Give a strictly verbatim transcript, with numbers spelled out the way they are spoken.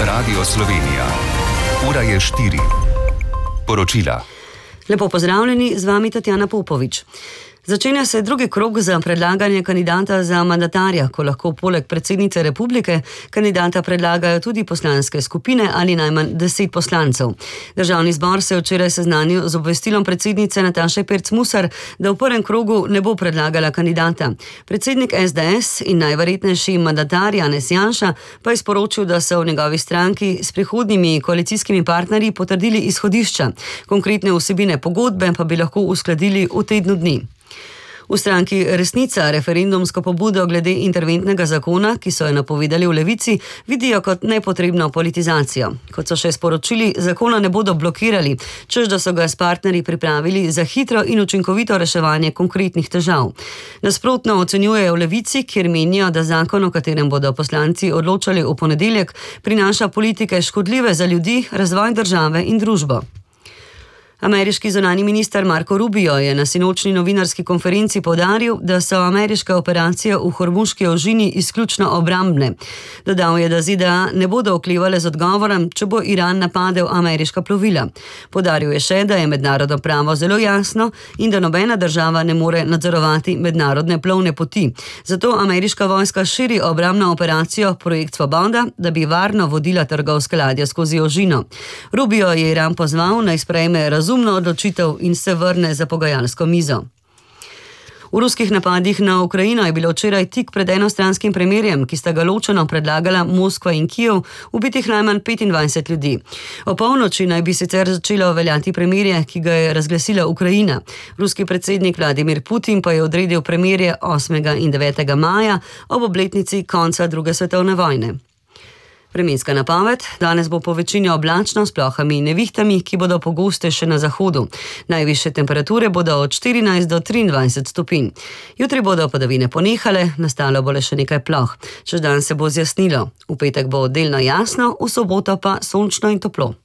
Radio Slovenija. Ura je štiri. Poročila. Lepo pozdravljeni, z vami Tatjana Popovič. Začenja se drugi krog za predlaganje kandidata za mandatarja, ko lahko poleg predsednice republike kandidata predlagajo tudi poslanske skupine ali najmanj deset poslancev. Državni zbor se je včeraj seznanil z obvestilom predsednice Nataše Pirc Musar, da v prvem krogu ne bo predlagala kandidata. Predsednik es de es in najverjetnejši mandatar Janez Janša pa je sporočil, da so v njegovi stranki s prihodnjimi koalicijskimi partnerji potrdili izhodišča. Konkretne vsebine pogodbe pa bi lahko uskladili v tednu dni. V stranki Resnica referendumsko pobudo glede interventnega zakona, ki so jo napovedali v Levici, vidijo kot nepotrebno politizacijo. Kot so še sporočili, zakona ne bodo blokirali, čež da so ga s partnerji pripravili za hitro in učinkovito reševanje konkretnih težav. Nasprotno ocenjujejo v Levici, kjer menijo, da zakon, o katerem bodo poslanci odločali v ponedeljek, prinaša politike škodljive za ljudi, razvoj države in družbo. Ameriški zunanji minister Marco Rubio je na sinočni novinarski konferenci poudaril, da so ameriške operacije v Hormuški ožini izključno obrambne. Dodal je, da ze de a ne bodo oklevale z odgovorom, če bo Iran napadel ameriška plovila. Poudaril je še, da je mednarodno pravo zelo jasno in da nobena država ne more nadzorovati mednarodne plovne poti. Zato ameriška vojska širi obrambno operacijo Projekt Svoboda, da bi varno vodila trgovska ladja skozi ožino. Rubio je Iran pozval, naj sprejme razumno odločitev in se vrne za pogajalsko mizo. V ruskih napadih na Ukrajino je bilo včeraj tik pred enostranskim premirjem, ki sta ga ločeno predlagala Moskva in Kijev, ubitih najmanj petindvajset ljudi. O polnoči naj bi sicer začelo veljati premirje, ki ga je razglasila Ukrajina. Ruski predsednik Vladimir Putin pa je odredil premirje osmega in devetega maja ob obletnici konca druge svetovne vojne. Vremenska napoved: danes bo po večini oblačno s plohami in nevihtami, ki bodo pogoste še na zahodu. Najvišje temperature bodo od štirinajst do triindvajset stopinj. Jutri bodo padavine ponehale, nastalo bo le še nekaj ploh. Čez dan se bo zjasnilo. V petek bo delno jasno, v soboto pa sončno in toplo.